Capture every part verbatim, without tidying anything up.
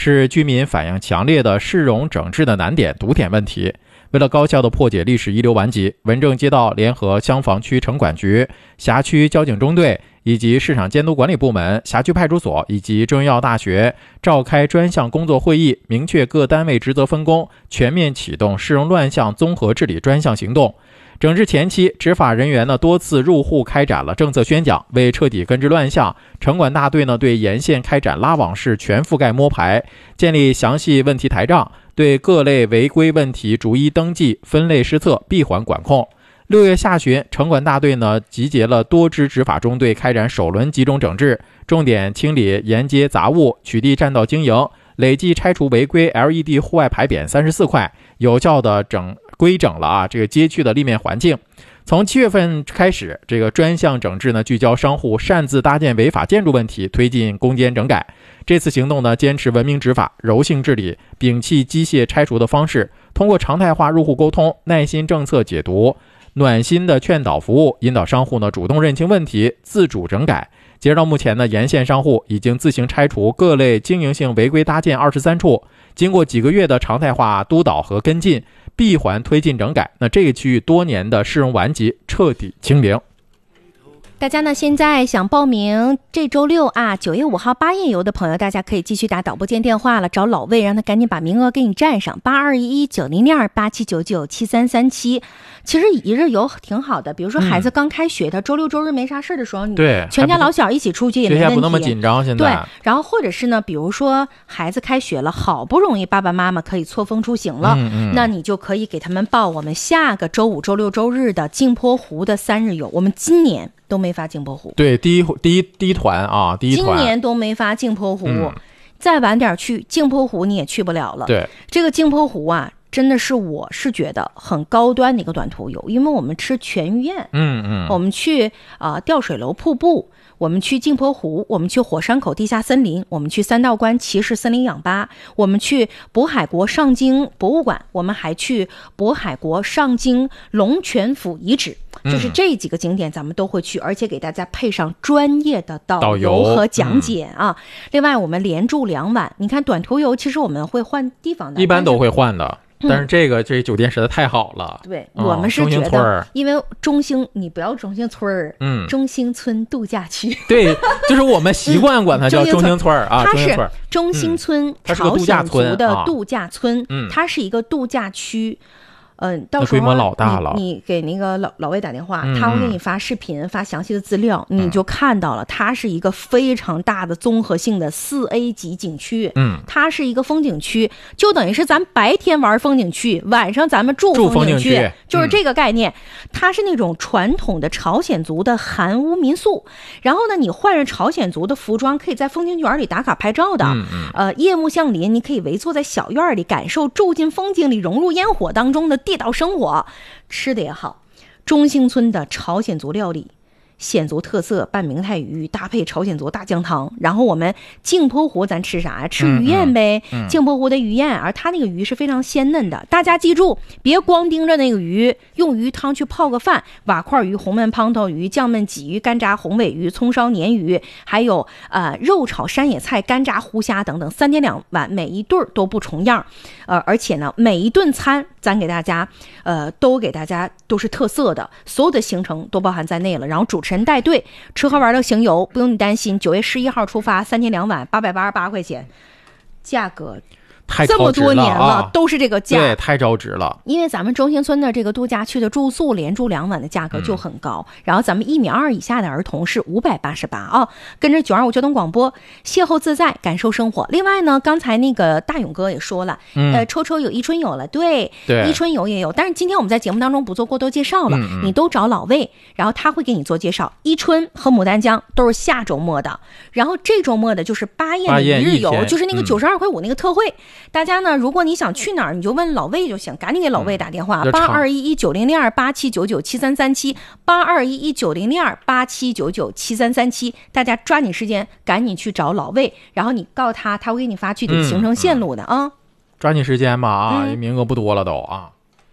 是居民反映强烈的市容整治的难点、堵点问题。为了高效地破解历史遗留顽疾，文政街道联合香坊区城管局、辖区交警中队以及市场监督管理部门、辖区派出所以及中医药大学召开专项工作会议，明确各单位职责分工，全面启动市容乱象综合治理专项行动。整治前期，执法人员呢多次入户开展了政策宣讲，为彻底根治乱象，城管大队呢对沿线开展拉网式全覆盖摸排，建立详细问题台账，对各类违规问题逐一登记、分类施策、闭环管控。六月下旬，城管大队呢集结了多支执法中队，开展首轮集中整治，重点清理沿街杂物，取缔占道经营，累计拆除违规 L E D 户外牌匾三十四块，有效的整规整了啊这个街区的立面环境。从七月份开始，这个专项整治呢聚焦商户擅自搭建违法建筑问题，推进攻坚整改。这次行动呢坚持文明执法、柔性治理，摒弃机械拆除的方式，通过常态化入户沟通、耐心政策解读、暖心的劝导服务，引导商户呢主动认清问题，自主整改。截止到目前呢，沿线商户已经自行拆除各类经营性违规搭建二十三处。经过几个月的常态化督导和跟进，闭环推进整改，那这个区域多年的市容顽疾彻底清零。 大家呢现在想报名这周六啊九月五号八夜游的朋友，大家可以继续打导播间电话了，找老魏让他赶紧把名额给你占上，八二一一九零零二八七九九七三三七。其实一日游挺好的，比如说孩子刚开学，他周六周日没啥事的时候，你对全家老小一起出去也没问题， 学校不那么紧张现在。 对，然后或者是呢，比如说孩子开学了，好不容易爸爸妈妈可以错峰出行了， 嗯嗯那你就可以给他们报我们下个周五、周六、周日的镜坡湖的三日游。我们今年都没发镜坡湖， 对，第一第一第一团啊，第一团今年都没发镜坡湖、 嗯， 再晚点去镜坡湖你也去不了了。 对， 这个镜坡湖啊，真的是我是觉得很高端的一个短途游，因为我们吃全御宴， 嗯嗯， 我们去啊、呃、吊水楼瀑布，我们去镜坡湖，我们去火山口地下森林，我们去三道关骑士森林氧吧，我们去渤海国上京博物馆，我们还去渤海国上京龙泉府遗址。就是这几个景点咱们都会去，而且给大家配上专业的导游和讲解啊。嗯、另外我们连住两晚，你看短途游其实我们会换地方的， 一般都会换的。但是这个这酒店实在太好了， 对、 嗯、 我们是觉得，因为中兴，你不要中兴村儿，嗯，中兴村度假区， 对，就是我们习惯管它叫中兴村啊， 它是中兴村朝鲜族的度假村， 嗯， 它是一个度假区。嗯、呃，到时候、啊、 规模老大了， 你, 你给那个老老魏打电话、嗯，他会给你发视频，发详细的资料，嗯、你就看到了，它是一个非常大的综合性的四 A 级景区， 嗯， 它是一个风景区，就等于是咱白天玩风景区，晚上咱们住风景区， 景区就是这个概念、嗯。它是那种传统的朝鲜族的韩屋民宿，然后呢，你换上朝鲜族的服装，可以在风景园里打卡拍照的， 嗯嗯、 呃，夜幕降临，你可以围坐在小院里，感受住进风景里，融入烟火当中的地道生活，吃的也好。中兴村的朝鲜族料理，鲜族特色拌明太鱼搭配朝鲜族大酱汤，然后我们镜坡湖咱吃啥呀？吃鱼宴呗。 嗯嗯、 镜坡湖的鱼宴，而它那个鱼是非常鲜嫩的。大家记住，别光盯着那个鱼，用鱼汤去泡个饭，瓦块鱼、红焖滂头鱼、酱焖鲫鱼、干炸红尾鱼、葱烧鲶鱼，还有呃肉炒山野菜、干炸湖虾等等，三天两晚，每一顿都不重样。呃，而且呢，每一顿餐咱给大家，呃，都给大家都是特色的，所有的行程都包含在内了。然后主持人带队，吃喝玩乐行游，不用你担心。九月十一号出发，三天两晚，八百八十八块钱，价格。这么多年了、 啊、 都是这个价， 对，太超值了。 因为咱们中兴村的这个度假区的住宿连住两晚的价格就很高、嗯、然后咱们一米二以下的儿童是五百八十八啊。跟着九二五交通广播，邂逅自在，感受生活。另外呢，刚才那个大勇哥也说了， 嗯、 呃，抽抽有伊春游了，对， 对， 伊春游也有。但是今天我们在节目当中不做过多介绍了、嗯嗯，你都找老魏，然后他会给你做介绍。伊春和牡丹江都是下周末的，然后这周末的就是巴彦的一日游，就是那个九十二块五那个特惠、嗯。大家呢，如果你想去哪儿，你就问老魏就行，赶紧给老魏打电话，八二一一九零零二八七九九七三三七，八二一一九零零二八七九九七三三七，大家抓紧时间，赶紧去找老魏，然后你告诉他，他会给你发具体行程线路的啊、嗯嗯。 抓紧时间吧啊，嗯、名额不多了都啊。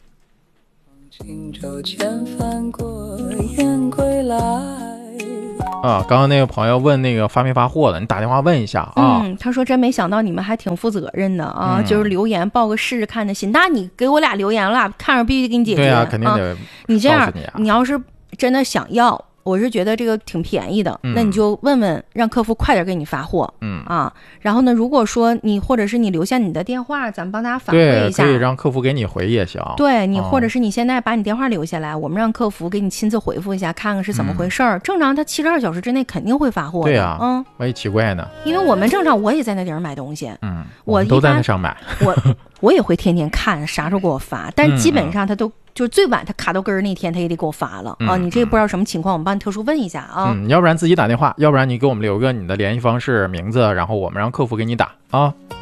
轻舟前翻过雁归来， 啊，刚刚那个朋友问那个发没发货的，你打电话问一下啊。 嗯，他说真没想到你们还挺负责任的啊， 嗯、 就是留言报个试试看的心。那你给我俩留言了，看着必须给你解决。 对啊，肯定得、 啊。你这样你、啊， 你要是真的想要。我是觉得这个挺便宜的， 嗯、 那你就问问，让客服快点给你发货。 嗯啊，然后呢，如果说你或者是你留下你的电话，咱们帮大家反馈一下， 对，可以让客服给你回也行。 对你，或者是你现在把你电话留下来，嗯、我们让客服给你亲自回复一下，看看是怎么回事儿。嗯、正常他七十二小时之内肯定会发货的。 对啊， 嗯， 我也奇怪呢， 因为我们正常我也在那地儿买东西， 嗯， 我们都在那上买， 我我也会天天看啥时候给我发，但基本上他都。嗯就是最晚他卡到根儿那天他也得给我发了、嗯、啊！你这不知道什么情况，我们帮你特殊问一下啊。 嗯，要不然自己打电话，要不然你给我们留个你的联系方式、名字，然后我们让客服给你打啊。